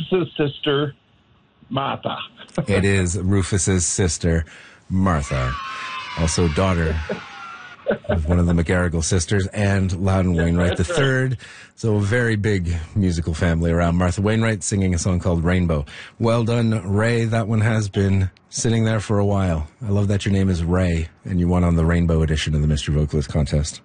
Rufus's sister, Martha. It is Rufus's sister, Martha, also daughter of one of the McGarrigle sisters and Loudon Wainwright the third. So a very big musical family around Martha Wainwright singing a song called Rainbow. Well done, Ray. That one has been sitting there for a while. I love that your name is Ray and you won on the Rainbow edition of the Mystery Vocalist Contest.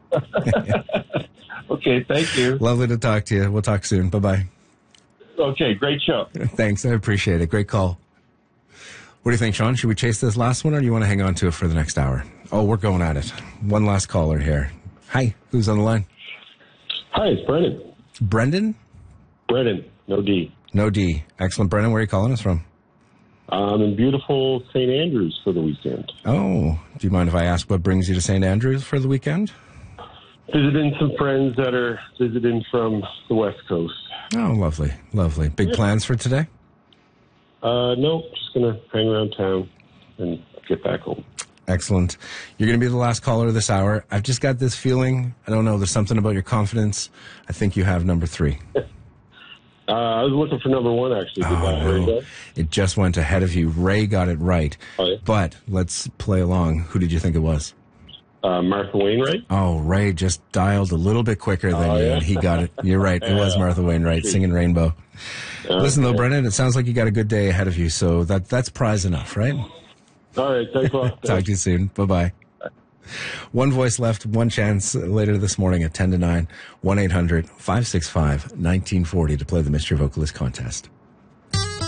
Okay, thank you. Lovely to talk to you. We'll talk soon. Bye-bye. Okay, great show. Thanks. I appreciate it. Great call. What do you think, Sean? Should we chase this last one or do you want to hang on to it for the next hour? Oh, we're going at it. One last caller here. Hi, who's on the line? Hi, it's Brendan. Brendan? Brendan, no D. No D. Excellent. Brendan, where are you calling us from? I'm in beautiful St. Andrews for the weekend. Oh, do you mind if I ask what brings you to St. Andrews for the weekend? Visiting some friends that are visiting from the West Coast. Oh, lovely, lovely. Big plans for today? No, just going to hang around town and get back home. Excellent. You're going to be the last caller this hour. I've just got this feeling, I don't know, there's something about your confidence. I think you have number 3. I was looking for number 1, actually. No. It just went ahead of you. Ray got it right. Oh, yeah. But let's play along. Who did you think it was? Martha Wainwright. Oh, Ray just dialed a little bit quicker than you, yeah? and he got it. You're right. It was Martha Wainwright singing Rainbow. Listen, though, Brendan, it sounds like you got a good day ahead of you, so that's prize enough, right? All right, thanks a lot. Talk to you soon. Bye-bye. One voice left, one chance later this morning at 10 to 9, 1-800-565-1940 to play the Mystery Vocalist Contest.